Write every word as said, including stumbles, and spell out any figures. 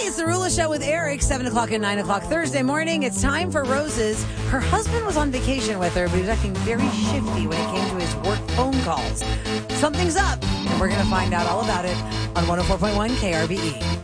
It's the Rula Show with Eric, seven o'clock and nine o'clock Thursday morning. It's time for Roses. Her husband was on vacation with her, but he was acting very shifty when it came to his work phone calls. Something's up, and we're going to find out all about it on one oh four point one K R B E.